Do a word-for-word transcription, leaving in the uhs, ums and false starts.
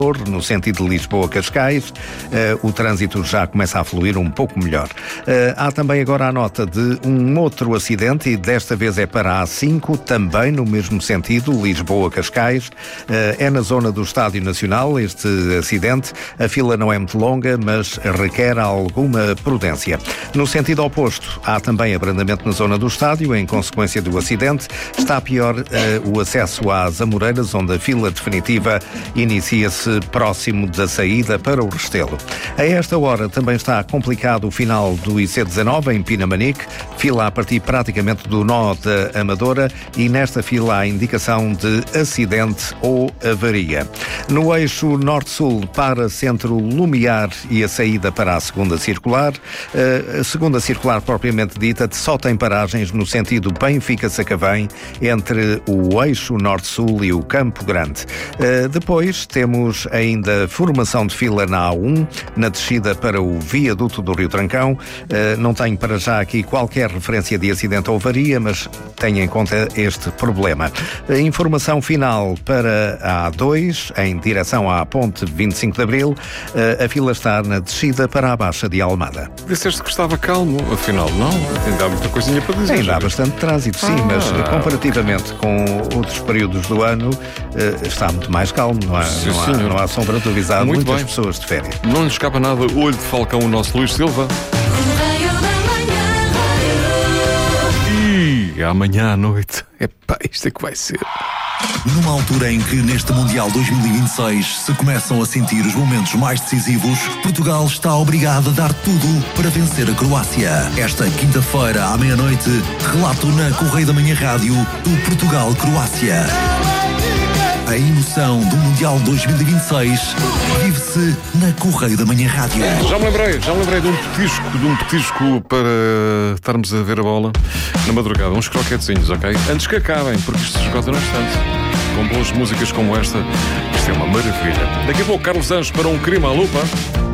no sentido de Lisboa-Cascais, uh, o trânsito já começa a fluir um pouco melhor. Uh, há também agora a nota de um outro acidente e desta vez é para a A cinco, também no mesmo sentido, Lisboa-Cascais. Uh, é na zona do Estádio Nacional este acidente. A fila não é muito longa, mas requer alguma prudência. No sentido oposto, há também abrandamento na zona do estádio, em consequência do acidente. Está pior uh, o acesso às Amoreiras, onde a fila definitiva inicia-se próximo da saída para o Restelo. A esta hora também está complicado o final do I C dezanove em Pinamanique, fila a partir praticamente do nó da Amadora e nesta fila há indicação de acidente ou avaria. No eixo norte-sul para Centro Lumiar e a saída para a segunda circular. A segunda circular propriamente dita só tem paragens no sentido Benfica-Sacavém entre o eixo norte-sul e o Campo Grande. Depois temos ainda formação de fila na A um, na descida para o viaduto do Rio Trancão. Não tenho para já aqui qualquer referência de acidente ou avaria, mas tenha em conta este problema. A informação final para a A dois, em direção à Ponte vinte e cinco de Abril, a fila está na descida para a Baixa de Almada. Disseste que estava calmo, afinal não? Ainda há muita coisinha para dizer. Ainda há bastante trânsito, sim, ah. mas comparativamente com outros períodos do ano, está muito mais calmo, não há, sim, não há, não há sombra de avisar muito muitas bem. Pessoas de férias. Não lhe escapa nada o olho de Falcão, o nosso Luís Silva. E amanhã à noite, epá, isto é que vai ser. Numa altura em que neste Mundial dois mil e vinte e seis se começam a sentir os momentos mais decisivos, Portugal está obrigado a dar tudo para vencer a Croácia. Esta quinta-feira, à meia-noite, relato na Correio da Manhã Rádio do Portugal-Croácia. A emoção do Mundial dois mil e vinte e seis vive-se na Correio da Manhã Rádio. Já me lembrei, já me lembrei de um petisco, de um petisco para estarmos a ver a bola na madrugada. Uns croquetezinhos, ok? Antes que acabem, porque isto se esgota no instante. Com boas músicas como esta, isto é uma maravilha. Daqui a pouco, Carlos Anjos para um crime à lupa.